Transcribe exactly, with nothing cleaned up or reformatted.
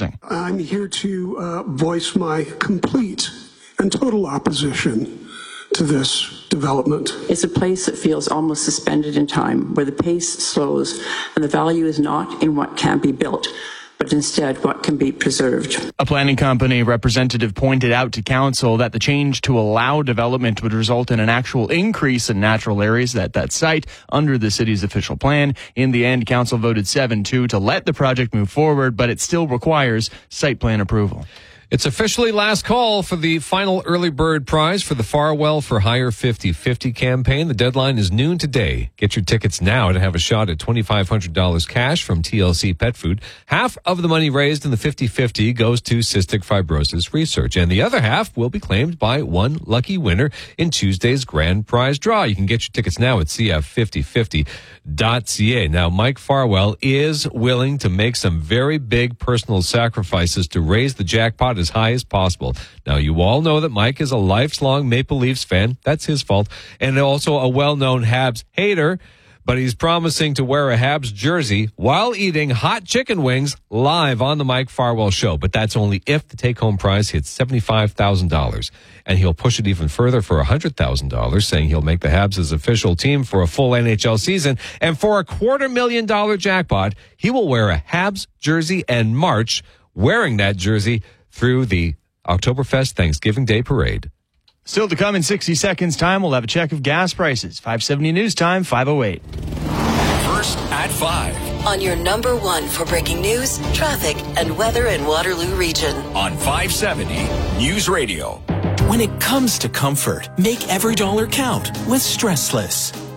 housing. I'm here to uh, voice my complete and total opposition to this development. It's a place that feels almost suspended in time, where the pace slows and the value is not in what can be built, but instead what can be preserved. A planning company representative pointed out to council that the change to allow development would result in an actual increase in natural areas at that site under the city's official plan. In the end, council voted seven two to let the project move forward, but it still requires site plan approval. It's officially last call for the final early bird prize for the Farwell for Hire fifty fifty campaign. The deadline is noon today. Get your tickets now to have a shot at twenty-five hundred dollars cash from T L C Pet Food. Half of the money raised in the fifty fifty goes to cystic fibrosis research, and the other half will be claimed by one lucky winner in Tuesday's grand prize draw. You can get your tickets now at c f fifty fifty dot c a. Now, Mike Farwell is willing to make some very big personal sacrifices to raise the jackpot as high as possible. Now, you all know that Mike is a lifelong Maple Leafs fan. That's his fault. And also a well-known Habs hater. But he's promising to wear a Habs jersey while eating hot chicken wings live on the Mike Farwell Show. But that's only if the take-home prize hits seventy-five thousand dollars. And he'll push it even further for one hundred thousand dollars, saying he'll make the Habs his official team for a full N H L season. And for a quarter million dollar jackpot, he will wear a Habs jersey and march wearing that jersey through the Oktoberfest Thanksgiving Day Parade. Still to come in sixty seconds time, we'll have a check of gas prices. five seventy News Time, five oh eight. First at five. On your number one for breaking news, traffic, and weather in Waterloo Region. On five seventy News Radio. When it comes to comfort, make every dollar count with Stressless.